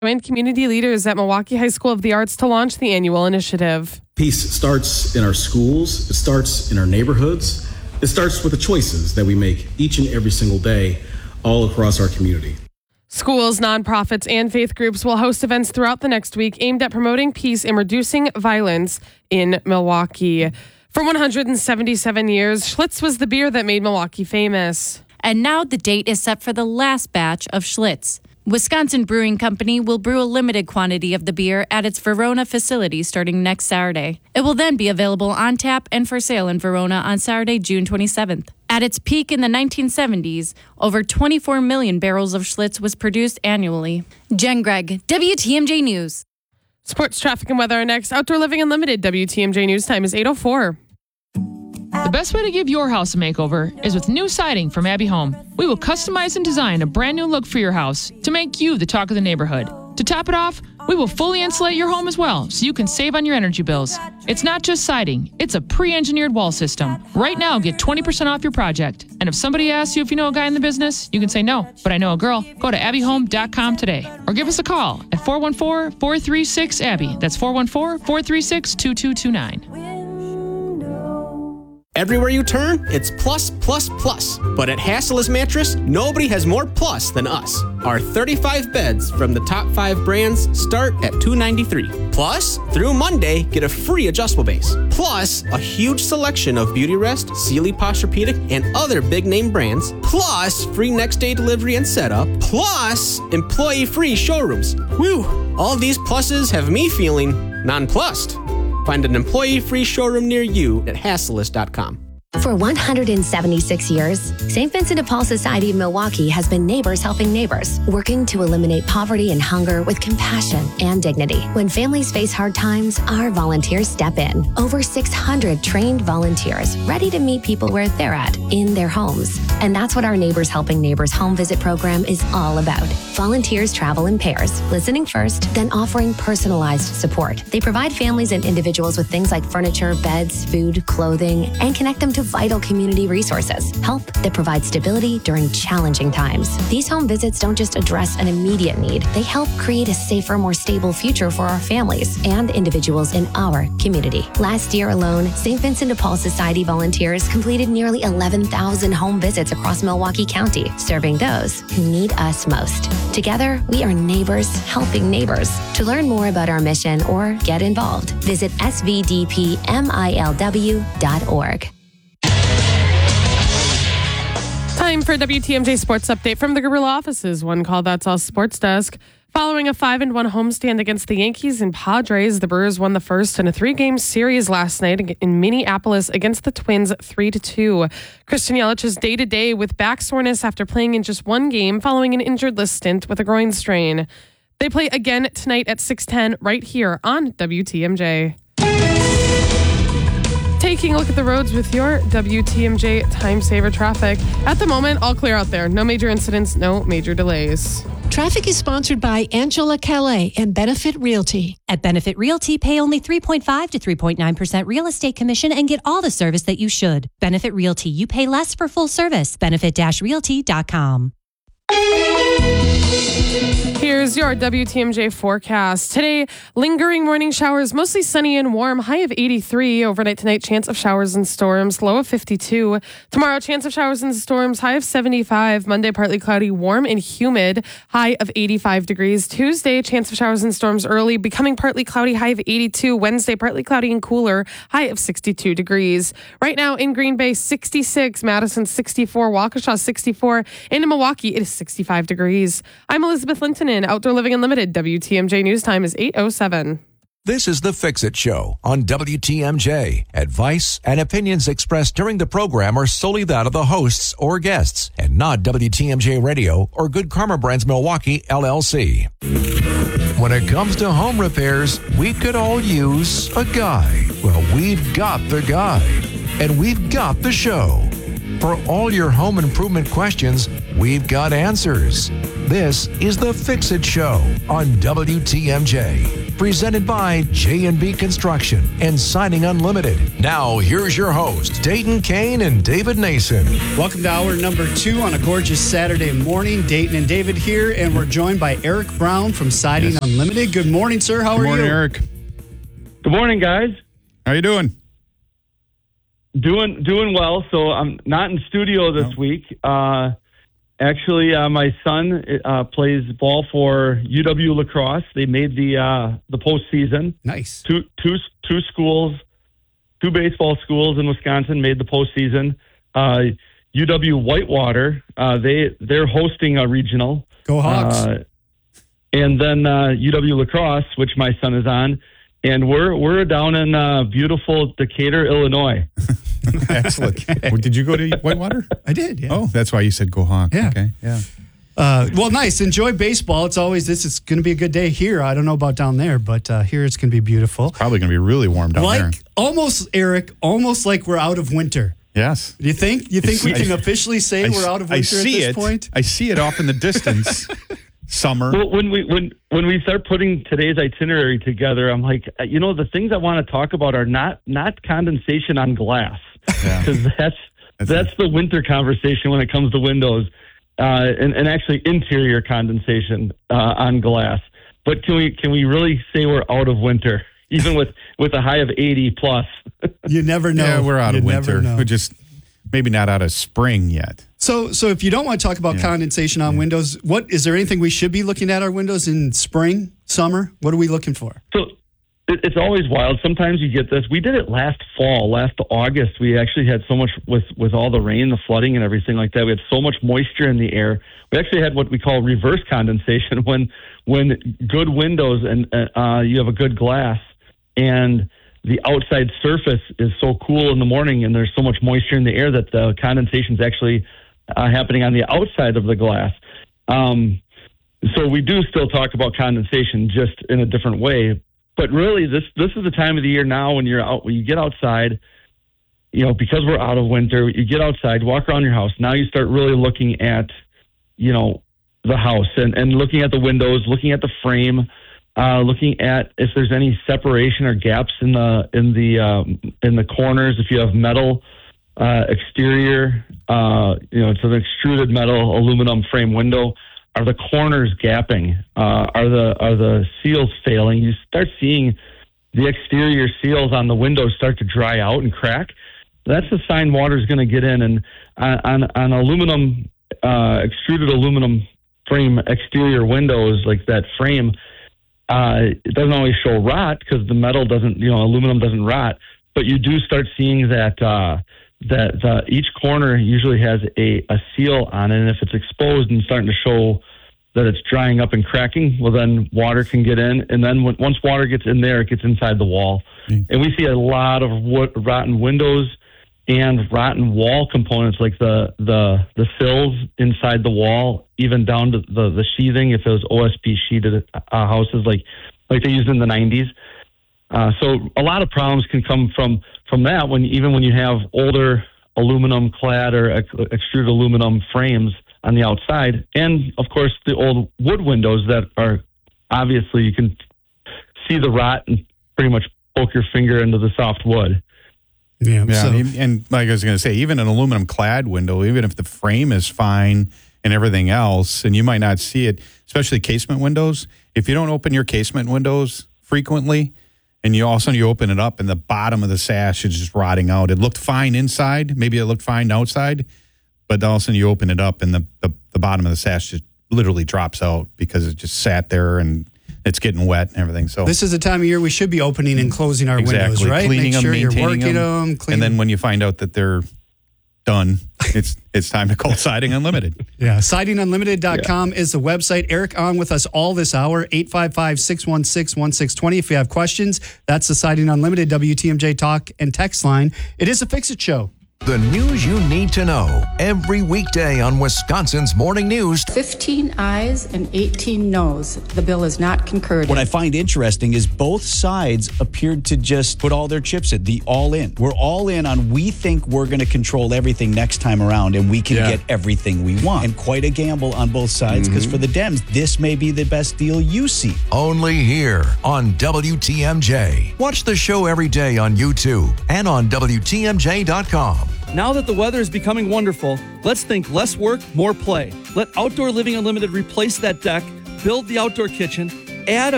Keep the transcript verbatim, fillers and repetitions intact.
Joined community leaders at Milwaukee High School of the Arts to launch the annual initiative. Peace starts in our schools. It starts in our neighborhoods. It starts with the choices that we make each and every single day all across our community. Schools, nonprofits, and faith groups will host events throughout the next week aimed at promoting peace and reducing violence in Milwaukee. For one hundred seventy-seven years, Schlitz was the beer that made Milwaukee famous. And now the date is set for the last batch of Schlitz. Wisconsin Brewing Company will brew a limited quantity of the beer at its Verona facility starting next Saturday. It will then be available on tap and for sale in Verona on Saturday, June twenty-seventh. At its peak in the nineteen seventies, over twenty-four million barrels of Schlitz was produced annually. Jen Gregg, W T M J News. Sports, traffic, and weather are next. Outdoor Living Unlimited. W T M J News time is eight oh four. The best way to give your house a makeover is with new siding from Abbey Home. We will customize and design a brand new look for your house to make you the talk of the neighborhood. To top it off, we will fully insulate your home as well so you can save on your energy bills. It's not just siding, it's a pre-engineered wall system. Right now, get twenty percent off your project. And if somebody asks you if you know a guy in the business, you can say no, but I know a girl. Go to abbey home dot com today or give us a call at four one four, four three six, A B B Y. That's four one four, four three six, two two two nine. Everywhere you turn, it's plus, plus, plus. But at Hassela's Mattress, nobody has more plus than us. Our thirty-five beds from the top five brands start at two hundred ninety-three dollars. Plus, through Monday, get a free adjustable base. Plus, a huge selection of Beautyrest, Sealy Posturepedic, and other big-name brands. Plus, free next-day delivery and setup. Plus, employee-free showrooms. Whew! All these pluses have me feeling nonplussed. Find an employee-free showroom near you at hasselas dot com. For one hundred seventy-six years, Saint Vincent de Paul Society of Milwaukee has been neighbors helping neighbors, working to eliminate poverty and hunger with compassion and dignity. When families face hard times, our volunteers step in. Over six hundred trained volunteers ready to meet people where they're at, in their homes. And that's what our Neighbors Helping Neighbors home visit program is all about. Volunteers travel in pairs, listening first, then offering personalized support. They provide families and individuals with things like furniture, beds, food, clothing, and connect them to vital community resources, help that provides stability during challenging times. These home visits don't just address an immediate need, they help create a safer, more stable future for our families and individuals in our community. Last year alone, Saint Vincent de Paul Society volunteers completed nearly eleven thousand home visits across Milwaukee County, serving those who need us most. Together, we are neighbors helping neighbors. To learn more about our mission or get involved, visit s v d p milw dot org. Time for W T M J Sports Update from the Gorilla offices. One call, that's all sports desk. Following a five and one homestand against the Yankees and Padres, the Brewers won the first in a three-game series last night in Minneapolis against the Twins three to two. Christian Yelich is day-to-day with back soreness after playing in just one game following an injured list stint with a groin strain. They play again tonight at six ten right here on W T M J. Taking a look at the roads with your W T M J Time Saver traffic. At the moment, all clear out there. No major incidents, no major delays. Traffic is sponsored by Angela Calais and Benefit Realty. At Benefit Realty, pay only three point five to three point nine percent real estate commission and get all the service that you should. Benefit Realty, you pay less for full service. benefit realty dot com. Here's your W T M J forecast. Today, lingering morning showers, mostly sunny and warm, high of eighty-three. Overnight tonight, chance of showers and storms, low of fifty-two. Tomorrow, chance of showers and storms, high of seventy-five. Monday, partly cloudy, warm and humid, high of eighty-five degrees. Tuesday, chance of showers and storms early, becoming partly cloudy, high of eighty-two. Wednesday, partly cloudy and cooler, high of sixty-two degrees. Right now in Green Bay, sixty-six. Madison, sixty-four. Waukesha, sixty-four. And in Milwaukee, it is sixty-five degrees. I'm Elizabeth Linton in Outdoor Living Unlimited. W T M J News Time is eight oh seven. This is the Fix-It Show on W T M J. Advice and opinions expressed during the program are solely that of the hosts or guests and not W T M J Radio or Good Karma Brands Milwaukee, L L C. When it comes to home repairs, we could all use a guide. Well, we've got the guide, and we've got the show. For all your home improvement questions, we've got answers. This is the Fix-It Show on W T M J, presented by J and B Construction and Siding Unlimited. Now, here's your host, Dayton Kane and David Nason. Welcome to hour number two on a gorgeous Saturday morning. Dayton and David here, and we're joined by Eric Brown from Siding yes. Unlimited. Good morning, sir. How Good are morning, you? Eric. Good morning, guys. How you doing? Doing doing well. So I'm not in studio this no. week. Uh, actually, uh, my son uh, plays ball for U W La Crosse. They made the uh, the postseason. Nice. Two two two schools, two baseball schools in Wisconsin made the postseason. Uh, U W Whitewater. Uh, they they're hosting a regional. Go Hawks. Uh, and then uh, U W La Crosse, which my son is on. And we're we're down in uh, beautiful Decatur, Illinois. Excellent. Well, did you go to Whitewater? I did, yeah. Oh, that's why you said go Hawks. Yeah. Okay, yeah. Uh, well, nice. Enjoy baseball. It's always, this is going to be a good day here. I don't know about down there, but uh, here it's going to be beautiful. It's probably going to be really warm down like, there. Almost, Eric, almost like we're out of winter. Yes. Do you think? You think It's, we can I, officially say I, we're out of winter I see at this it. point? I see it off in the distance. Summer. Well, when we when when we start putting today's itinerary together, I'm like, you know, the things I want to talk about are not not condensation on glass, because yeah. that's that's, that's the winter conversation when it comes to windows, uh, and and actually interior condensation uh, on glass. But can we can we really say we're out of winter, even with with a high of eighty plus? You never know. Yeah, we're out you of winter. Never know. We're just maybe not out of spring yet. So, so if you don't want to talk about yeah. condensation on yeah. windows, what is there anything we should be looking at our windows in spring, summer? What are we looking for? So, it, it's always wild. Sometimes you get this. We did it last fall, last August. We actually had so much with with all the rain, the flooding, and everything like that. We had so much moisture in the air. We actually had what we call reverse condensation when when good windows and uh, you have a good glass and the outside surface is so cool in the morning and there's so much moisture in the air that the condensation is actually uh, happening on the outside of the glass. Um, so we do still talk about condensation, just in a different way. But really, this this is the time of the year now when you're out, when you get outside, you know, because we're out of winter, you get outside, walk around your house. Now you start really looking at, you know, the house and, and looking at the windows, looking at the frame, Uh, looking at if there's any separation or gaps in the in the um, in the corners. If you have metal uh, exterior, uh, you know, it's an extruded metal aluminum frame window. Are the corners gapping? Uh, are the are the seals failing? You start seeing the exterior seals on the windows start to dry out and crack. That's a sign water is going to get in. And on on aluminum uh, extruded aluminum frame exterior windows, like that frame. Uh, it doesn't always show rot because the metal doesn't, you know, aluminum doesn't rot, but you do start seeing that uh, that uh, each corner usually has a, a seal on it, and if it's exposed and starting to show that it's drying up and cracking, well, then water can get in, and then when, once water gets in there, it gets inside the wall. Mm. And we see a lot of wood, rotten windows and rotten wall components, like the the the sills inside the wall, even down to the, the sheathing, if it was O S B sheeted uh, houses like like they used in the nineties. Uh, so a lot of problems can come from from that when even when you have older aluminum clad or ex- extruded aluminum frames on the outside, and of course the old wood windows that are obviously you can see the rot and pretty much poke your finger into the soft wood. Yeah, yeah, so, and, and like I was going to say, even an aluminum clad window, even if the frame is fine and everything else, and you might not see it, especially casement windows, if you don't open your casement windows frequently, and you all of a sudden you open it up and the bottom of the sash is just rotting out. It looked fine inside, maybe it looked fine outside, but all of a sudden you open it up and the, the, the bottom of the sash just literally drops out because it just sat there and it's getting wet and everything. So this is the time of year we should be opening and closing our exactly. windows, right? Cleaning Make sure them, you're maintaining working them, them clean. And then when you find out that they're done, it's it's time to call Siding Unlimited. Yeah, siding unlimited dot com yeah. is the website. Eric on with us all this hour, eight five five, six one six, one six two zero. If you have questions, that's the Siding Unlimited W T M J talk and text line. It is a Fix-It show. The news you need to know every weekday on Wisconsin's Morning News. fifteen ayes and eighteen noes. The bill is not concurred. What I find interesting is both sides appeared to just put all their chips in, the all in. We're all in on we think we're going to control everything next time around and we can Yeah. get everything we want. And quite a gamble on both sides because Mhm. for the Dems, this may be the best deal you see. Only here on W T M J. Watch the show every day on YouTube and on W T M J dot com. Now that the weather is becoming wonderful, let's think less work, more play. Let Outdoor Living Unlimited replace that deck, build the outdoor kitchen, add a